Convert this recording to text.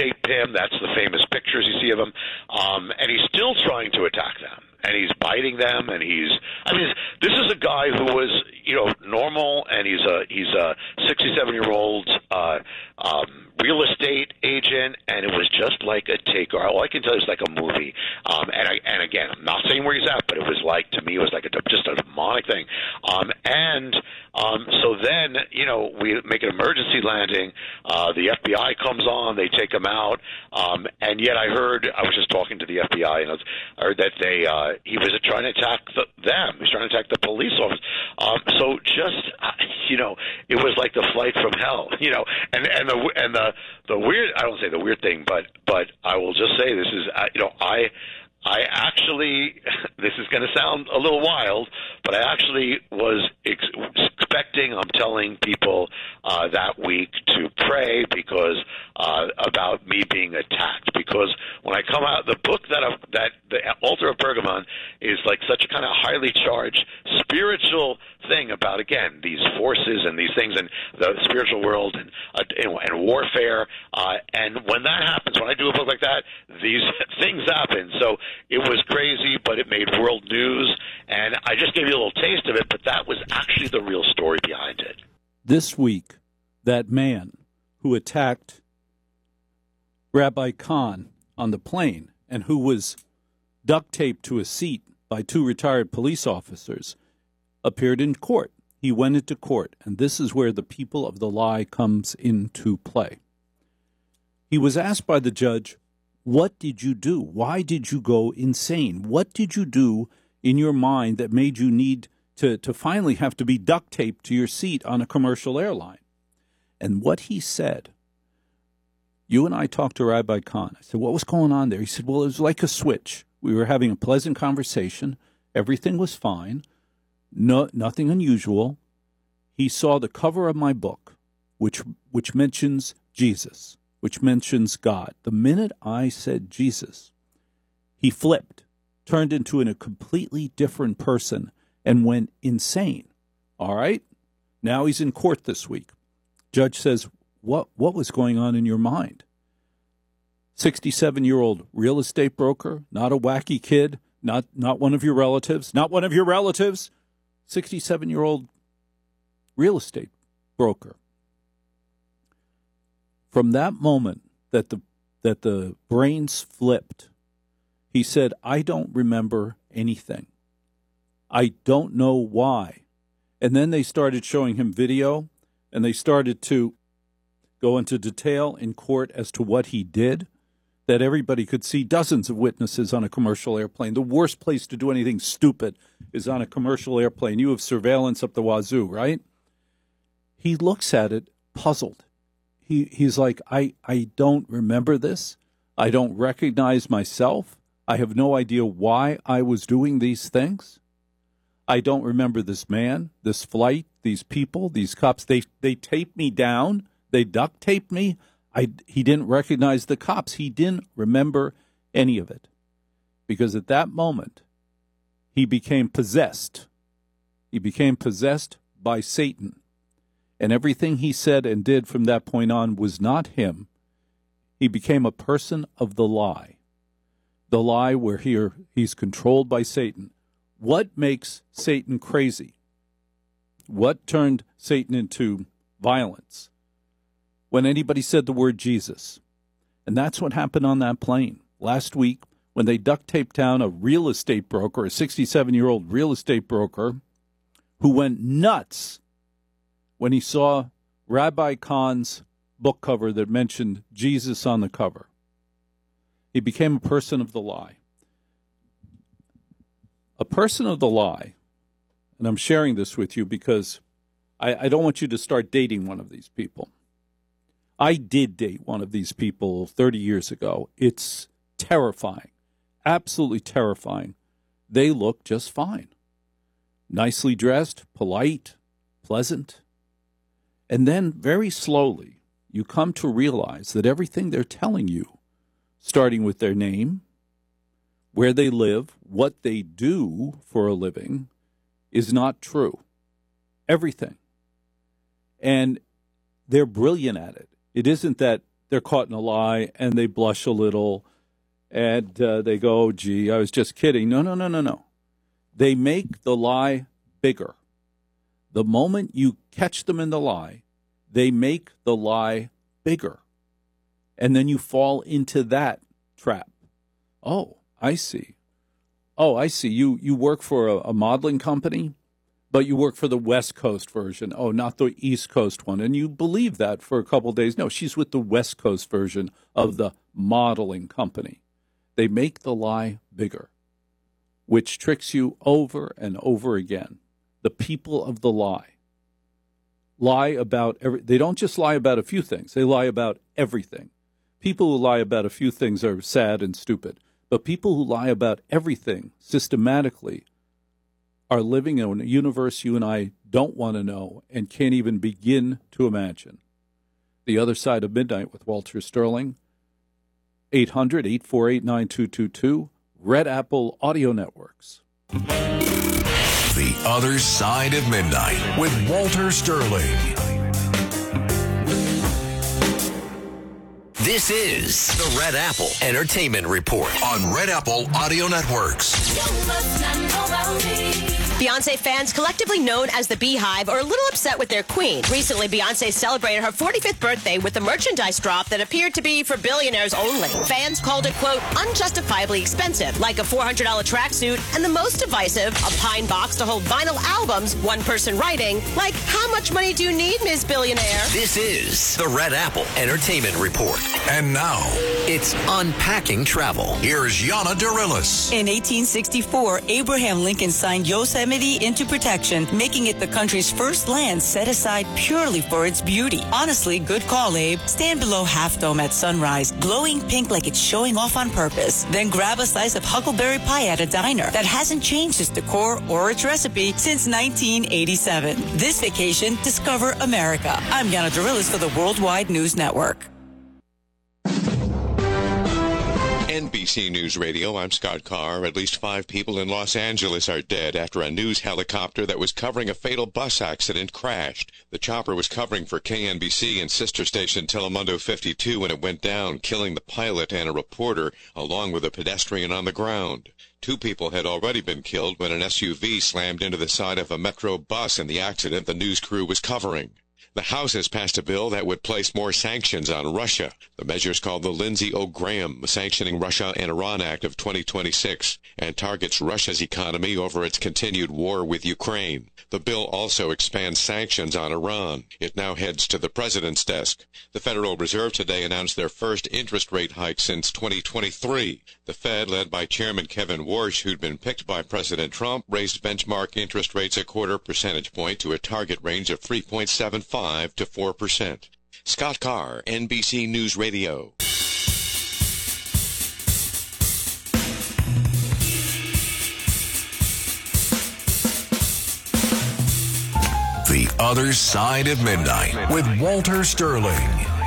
videotape him. That's the famous pictures you see of him. And he's still trying to attack them. And he's biting them, and this is a guy who was, normal, and he's a 67-year-old real estate agent, and it was just like a takeover. All I can tell you is like a movie. And again, I'm not saying where he's at, but it was like, to me, it was like just a demonic thing. So then, we make an emergency landing. The FBI comes on, they take him out, and yet I was just talking to the FBI, and I heard that he was trying to attack them. He was trying to attack the police officers. So just, it was like the flight from hell, and the weird, I don't say the weird thing, but I will just say this is, I actually, this is going to sound a little wild, but I actually was expecting, I'm telling people that week to pray because about me being attacked. Because when I come out, the book that the Altar of Pergamon is like such a kind of highly charged spiritual thing about, again, these forces and these things and the spiritual world and warfare. And when that happens, when I do a book like that, these things happen. So it was crazy, but it made world news, and I just gave you a little taste of it, but that was actually the real story behind it. This week, that man who attacked Rabbi Khan on the plane and who was duct taped to a seat by two retired police officers appeared in court. He went into court, and this is where the people of the lie comes into play. He was asked by the judge, what did you do? Why did you go insane? What did you do in your mind that made you need to finally have to be duct taped to your seat on a commercial airline? And what he said, you and I talked to Rabbi Khan. I said, what was going on there? He said, well, it was like a switch. We were having a pleasant conversation. Everything was fine. No, nothing unusual. He saw the cover of my book, which mentions Jesus, which mentions God. The minute I said Jesus, he flipped, turned into a completely different person, and went insane. All right? Now he's in court this week. Judge says, what was going on in your mind? 67-year-old real estate broker, not a wacky kid, not one of your relatives, 67-year-old real estate broker. From that moment that the brains flipped, he said, I don't remember anything. I don't know why. And then they started showing him video, and they started to go into detail in court as to what he did, that everybody could see, dozens of witnesses on a commercial airplane. The worst place to do anything stupid is on a commercial airplane. You have surveillance up the wazoo, right? He looks at it puzzled. He's like, I don't remember this. I don't recognize myself. I have no idea why I was doing these things. I don't remember this man, this flight, these people, these cops. They taped me down. They duct taped me. He didn't recognize the cops. He didn't remember any of it. Because at that moment, he became possessed. He became possessed by Satan. And everything he said and did from that point on was not him. He became a person of the lie. The lie where he's controlled by Satan. What makes Satan crazy? What turned Satan into violence? When anybody said the word Jesus. And that's what happened on that plane. Last week, when they duct taped down a real estate broker, a 67-year-old real estate broker, who went nuts when he saw Rabbi Khan's book cover that mentioned Jesus on the cover. He became a person of the lie. A person of the lie, and I'm sharing this with you because I don't want you to start dating one of these people. I did date one of these people 30 years ago. It's terrifying, absolutely terrifying. They look just fine. Nicely dressed, polite, pleasant. And then very slowly, you come to realize that everything they're telling you, starting with their name, where they live, what they do for a living, is not true. Everything. And they're brilliant at it. It isn't that they're caught in a lie and they blush a little and they go, oh, gee, I was just kidding. No. They make the lie bigger. The moment you catch them in the lie, they make the lie bigger. And then you fall into that trap. Oh, I see. You work for a modeling company, but you work for the West Coast version. Oh, not the East Coast one. And you believe that for a couple of days. No, she's with the West Coast version of the modeling company. They make the lie bigger, which tricks you over and over again. The people of the lie about they don't just lie about a few things. They lie about everything. People who lie about a few things are sad and stupid. But people who lie about everything systematically are living in a universe you and I don't want to know and can't even begin to imagine. The Other Side of Midnight with Walter Sterling, 800-848-9222, Red Apple Audio Networks. The Other Side of Midnight with Walter Sterling. This is the Red Apple Entertainment Report on Red Apple Audio Networks. Beyonce fans, collectively known as the Beehive, are a little upset with their queen. Recently, Beyonce celebrated her 45th birthday with a merchandise drop that appeared to be for billionaires only. Fans called it, quote, unjustifiably expensive, like a $400 tracksuit, and the most divisive, a pine box to hold vinyl albums, one person writing, like, how much money do you need, Ms. Billionaire? This is the Red Apple Entertainment Report. And now, it's Unpacking Travel. Here's Yana Durillis. In 1864, Abraham Lincoln signed Yosemite into protection, making it the country's first land set aside purely for its beauty. Honestly, good call, Abe. Stand below Half Dome at sunrise, glowing pink like it's showing off on purpose. Then grab a slice of huckleberry pie at a diner that hasn't changed its decor or its recipe since 1987. This vacation, discover America. I'm Yana Durillis for the Worldwide News Network. NBC News Radio, I'm Scott Carr. At least 5 people in Los Angeles are dead after a news helicopter that was covering a fatal bus accident crashed. The chopper was covering for KNBC and sister station Telemundo 52 when it went down, killing the pilot and a reporter, along with a pedestrian on the ground. 2 people had already been killed when an SUV slammed into the side of a Metro bus in the accident the news crew was covering. The House has passed a bill that would place more sanctions on Russia. The measure is called the Lindsey Graham Sanctioning Russia and Iran Act of 2026 and targets Russia's economy over its continued war with Ukraine. The bill also expands sanctions on Iran. It now heads to the president's desk. The Federal Reserve today announced their first interest rate hike since 2023. The Fed, led by Chairman Kevin Warsh, who'd been picked by President Trump, raised benchmark interest rates a 0.25 percentage point to a target range of 3.75 to 4%. Scott Carr, NBC News Radio. The Other Side of Midnight with Walter Sterling.